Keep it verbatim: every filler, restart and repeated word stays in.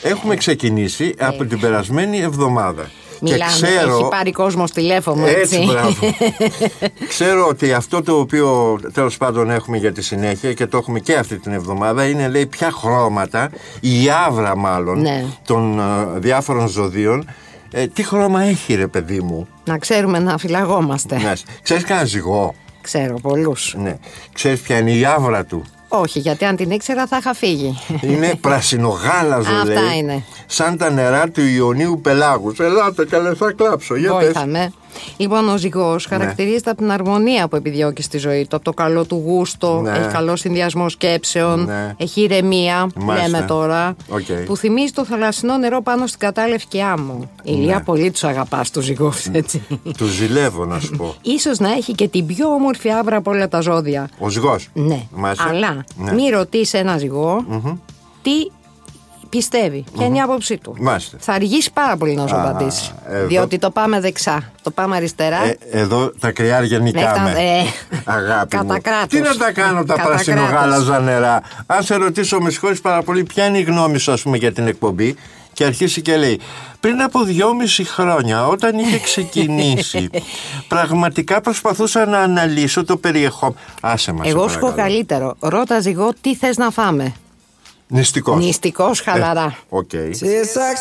Έχουμε ξεκινήσει από την περασμένη εβδομάδα. Μιλάμε, και ξέρω, έχει πάρει κόσμος τηλέφωνο, έτσι. Έτσι, μπράβο. Ξέρω ότι αυτό το οποίο τέλος πάντων έχουμε για τη συνέχεια και το έχουμε και αυτή την εβδομάδα είναι, λέει, ποια χρώματα, η άβρα μάλλον, ναι, των uh, διάφορων ζωδίων, ε, τι χρώμα έχει, ρε παιδί μου. Να ξέρουμε να φυλαγόμαστε. Ναι. Ξέρεις κανένα ζυγό? Ξέρω πολλούς. Ναι. Ξέρεις ποια είναι η άβρα του? Όχι, γιατί αν την ήξερα θα είχα φύγει. Είναι πρασινογάλαζο, λέει. Αυτά είναι. Σαν τα νερά του Ιωνίου Πελάγους. Ελάτε καλέ, θα κλάψω. Βοήθαμε. Λοιπόν, ο ζυγός χαρακτηρίζεται, ναι, από την αρμονία που επιδιώκει στη ζωή του, από το καλό του γούστο, ναι, έχει καλό συνδυασμό σκέψεων, ναι, έχει ηρεμία, μάλιστα, λέμε τώρα, okay, που θυμίζει το θαλασσινό νερό πάνω στην κατάλευκη άμμο. Ηλία, ναι, πολύ τους αγαπάς τους ζυγούς, έτσι. Τους ζηλεύω, να σου πω. Ίσως να έχει και την πιο όμορφη άβρα από όλα τα ζώδια. Ο ζυγός. Ναι, μάλιστα, αλλά ναι, μη ρωτήσει ένα ζυγό, mm-hmm, τι πιστεύει, ποια είναι η άποψή του. Μάλιστα. Θα αργήσει πάρα πολύ να σου απαντήσει. Διότι το πάμε δεξιά, το πάμε αριστερά. Ε, εδώ τα κρυάρια νικάμε. Ε, Αγάπη μου. Τι να τα κάνω τα πρασινογάλαζα νερά. Αν σε ρωτήσω, με συγχωρείς πάρα πολύ, ποια είναι η γνώμη σου, ας πούμε, για την εκπομπή, και αρχίσει και λέει, πριν από δυόμιση χρόνια, όταν είχε ξεκινήσει, πραγματικά προσπαθούσα να αναλύσω το περιεχόμενο. Άσε μας. Εγώ σου πω καλύτερο. Ρώτα ζυγό τι θες να φάμε. Νηστικός. Νηστικός, χαλαρά. Οκ. Okay.